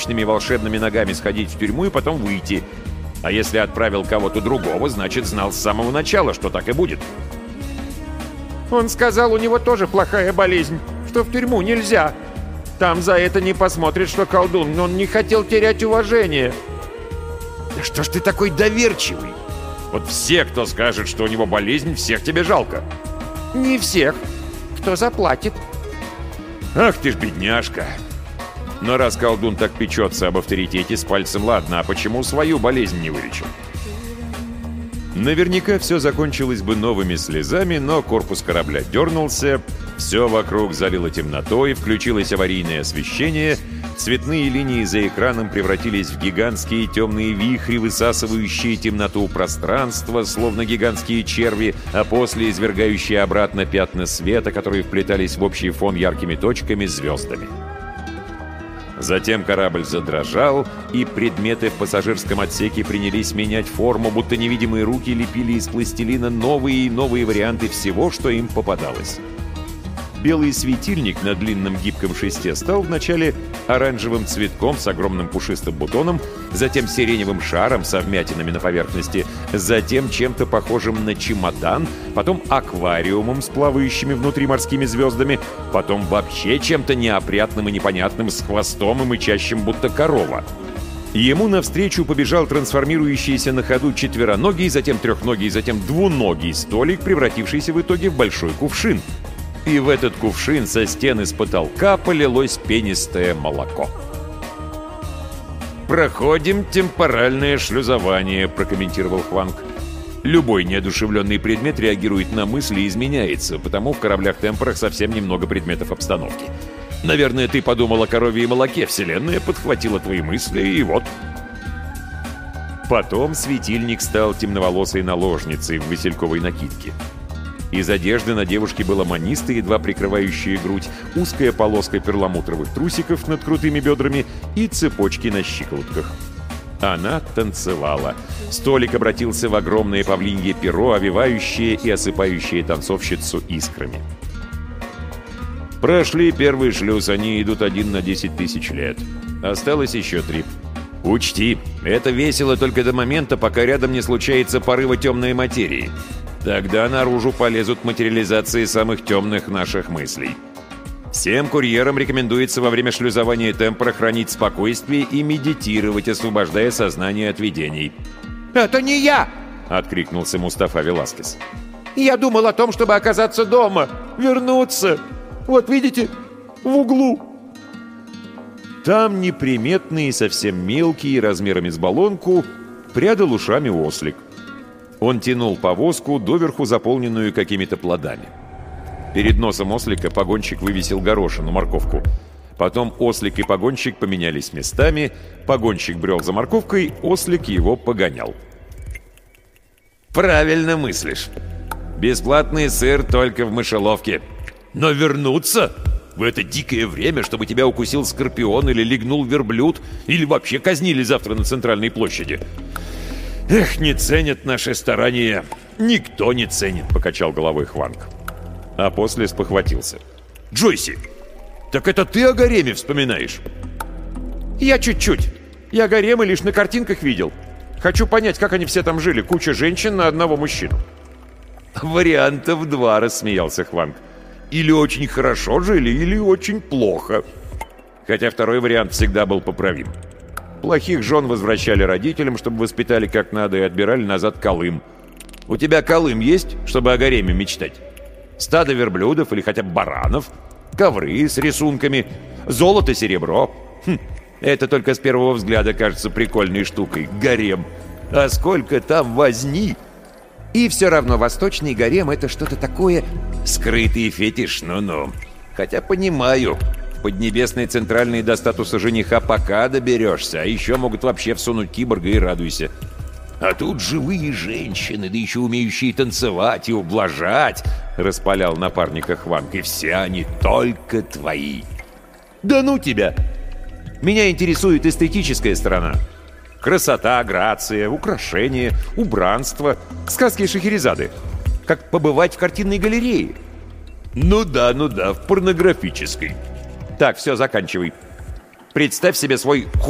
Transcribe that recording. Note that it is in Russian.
личными волшебными ногами сходить в тюрьму и потом выйти. А если отправил кого-то другого, значит, знал с самого начала, что так и будет. Он сказал, у него тоже плохая болезнь, что в тюрьму нельзя. Там за это не посмотрят, что колдун, но он не хотел терять уважение. Да что ж ты такой доверчивый? Вот все, кто скажет, что у него болезнь, всех тебе жалко. Не всех. Кто заплатит? Ах ты ж бедняжка. Но раз колдун так печется об авторитете, с пальцем ладно, а почему свою болезнь не вылечил? Наверняка все закончилось бы новыми слезами, но корпус корабля дернулся, все вокруг залило темнотой, включилось аварийное освещение, цветные линии за экраном превратились в гигантские темные вихри, высасывающие темноту пространства, словно гигантские черви, а после извергающие обратно пятна света, которые вплетались в общий фон яркими точками, звездами. Затем корабль задрожал, и предметы в пассажирском отсеке принялись менять форму, будто невидимые руки лепили из пластилина новые и новые варианты всего, что им попадалось. Белый светильник на длинном гибком шесте стал вначале оранжевым цветком с огромным пушистым бутоном, затем сиреневым шаром со вмятинами на поверхности, затем чем-то похожим на чемодан, потом аквариумом с плавающими внутри морскими звездами, потом вообще чем-то неопрятным и непонятным с хвостом и мычащим, будто корова. Ему навстречу побежал трансформирующийся на ходу четвероногий, затем трехногий, затем двуногий столик, превратившийся в итоге в большой кувшин. И в этот кувшин со стены с потолка полилось пенистое молоко. «Проходим темпоральное шлюзование», — прокомментировал Хванг. «Любой неодушевленный предмет реагирует на мысли и изменяется, потому в кораблях-темпорах совсем немного предметов обстановки. Наверное, ты подумал о корове и молоке, Вселенная подхватила твои мысли, и вот». Потом светильник стал темноволосой наложницей в васильковой накидке. Из одежды на девушке было манисты, едва прикрывающие грудь, узкая полоска перламутровых трусиков над крутыми бедрами и цепочки на щиколотках. Она танцевала. Столик обратился в огромное павлинье перо, овивающее и осыпающее танцовщицу искрами. Прошли первый шлюз, они идут 1 на 10 тысяч лет. Осталось еще 3. Учти, это весело только до момента, пока рядом не случается порыва темной материи. Тогда наружу полезут материализации самых темных наших мыслей. Всем курьерам рекомендуется во время шлюзования темпора хранить спокойствие и медитировать, освобождая сознание от видений. «Это не я!» — откликнулся Мустафа Веласкес. «Я думал о том, чтобы оказаться дома, вернуться. Вот видите, в углу». Там неприметный и совсем мелкий, размерами с баллонку, прядал ушами ослик. Он тянул повозку, доверху заполненную какими-то плодами. Перед носом ослика погонщик вывесил горошину, морковку. Потом ослик и погонщик поменялись местами, погонщик брел за морковкой, ослик его погонял. «Правильно мыслишь. Бесплатный сыр только в мышеловке. Но вернуться в это дикое время, чтобы тебя укусил скорпион или легнул верблюд, или вообще казнили завтра на центральной площади. Эх, не ценят наши старания. Никто не ценит», — покачал головой Хванг. А после спохватился. «Джойси, так это ты о гареме вспоминаешь?» «Я чуть-чуть. Я гаремы лишь на картинках видел. Хочу понять, как они все там жили. Куча женщин на одного мужчину». «Вариантов 2», — рассмеялся Хванг. «Или очень хорошо жили, или очень плохо». Хотя второй вариант всегда был поправим. Плохих жен возвращали родителям, чтобы воспитали как надо, и отбирали назад Колым. У тебя Колым есть, чтобы о гареме мечтать? Стадо верблюдов или хотя бы баранов? Ковры с рисунками? Золото, серебро? Это только с первого взгляда кажется прикольной штукой. Гарем. А сколько там возни! И все равно восточный гарем — это что-то такое... Скрытый фетиш, ну-ну. Хотя понимаю... Поднебесный центральный до статуса жениха пока доберешься, а еще могут вообще всунуть киборга и радуйся. А тут живые женщины, да еще умеющие танцевать и ублажать, распалял напарника Хванг, и все они только твои. Да ну тебя! Меня интересует эстетическая сторона. Красота, грация, украшения, убранство, сказки Шахерезады. Как побывать в картинной галерее. Ну да, в порнографической. Так, все, заканчивай. Представь себе свой